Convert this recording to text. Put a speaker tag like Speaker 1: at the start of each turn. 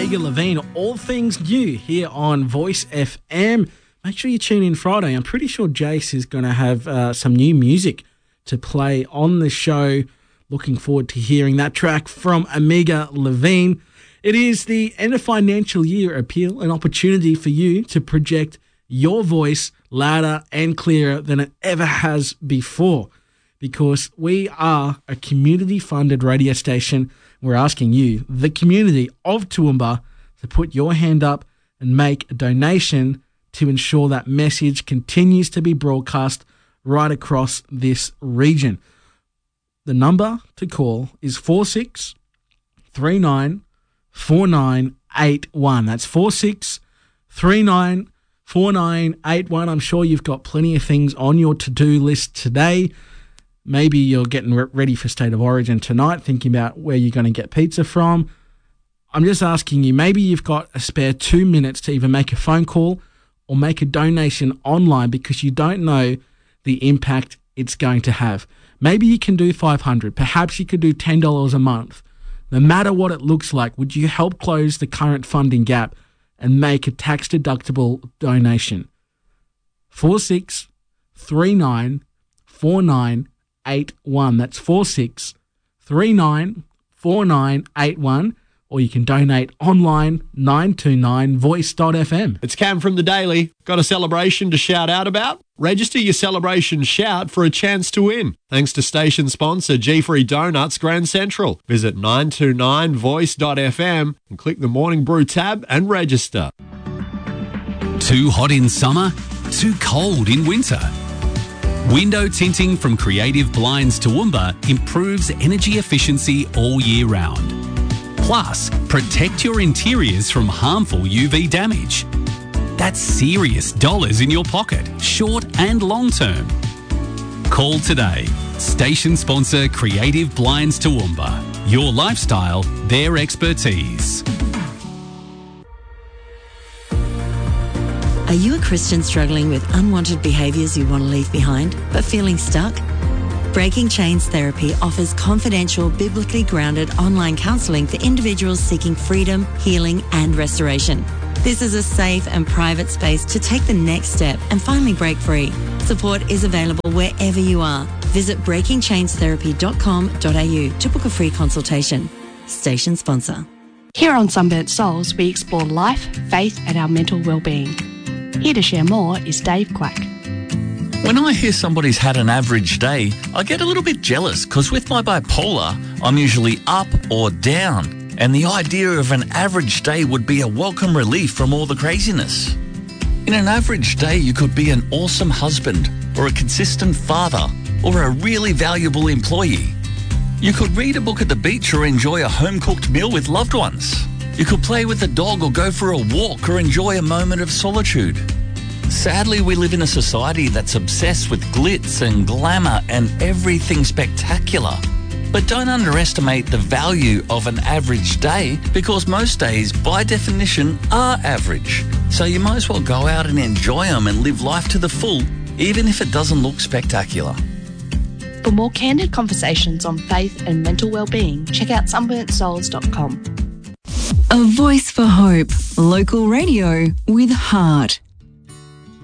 Speaker 1: Omega Levine, all things new here on Voice FM. Make sure you tune in Friday. I'm pretty sure Jace is going to have some new music to play on the show. Looking forward to hearing that track from Omega Levine. It is the end of financial year appeal, an opportunity for you to project your voice louder and clearer than it ever has before. Because we are a community-funded radio station. We're asking you, the community of Toowoomba, to put your hand up and make a donation to ensure that message continues to be broadcast right across this region. The number to call is 46394981. That's 46394981. I'm sure you've got plenty of things on your to-do list today. Maybe you're getting ready for State of Origin tonight, thinking about where you're going to get pizza from. I'm just asking you, maybe you've got a spare 2 minutes to either make a phone call or make a donation online because you don't know the impact it's going to have. Maybe you can do $500. Perhaps you could do $10 a month. No matter what it looks like, would you help close the current funding gap and make a tax-deductible donation? 46394981. That's 46394981. Or you can donate online, 929voice.fm.
Speaker 2: It's Cam from The Daily. Got a celebration to shout out about? Register your celebration shout for a chance to win. Thanks to station sponsor G-Free Donuts Grand Central. Visit 929voice.fm and click the Morning Brew tab and register.
Speaker 3: Too hot in summer? Too cold in winter? Window tinting from Creative Blinds Toowoomba improves energy efficiency all year round. Plus, protect your interiors from harmful UV damage. That's serious dollars in your pocket, short and long term. Call today. Station sponsor Creative Blinds Toowoomba. Your lifestyle, their expertise.
Speaker 4: Are you a Christian struggling with unwanted behaviours you want to leave behind, but feeling stuck? Breaking Chains Therapy offers confidential, biblically grounded online counselling for individuals seeking freedom, healing and restoration. This is a safe and private space to take the next step and finally break free. Support is available wherever you are. Visit breakingchainstherapy.com.au to book a free consultation. Station sponsor.
Speaker 5: Here on Sunburnt Souls, we explore life, faith and our mental well-being. Here to share more is Dave Quack.
Speaker 6: When I hear somebody's had an average day, I get a little bit jealous because with my bipolar, I'm usually up or down, and the idea of an average day would be a welcome relief from all the craziness. In an average day, you could be an awesome husband or a consistent father or a really valuable employee. You could read a book at the beach or enjoy a home-cooked meal with loved ones. You could play with a dog or go for a walk or enjoy a moment of solitude. Sadly, we live in a society that's obsessed with glitz and glamour and everything spectacular. But don't underestimate the value of an average day because most days, by definition, are average. So you might as well go out and enjoy them and live life to the full, even if it doesn't look spectacular.
Speaker 5: For more candid conversations on faith and mental well-being, check out sunburntsouls.com.
Speaker 7: A voice for hope. Local radio with heart.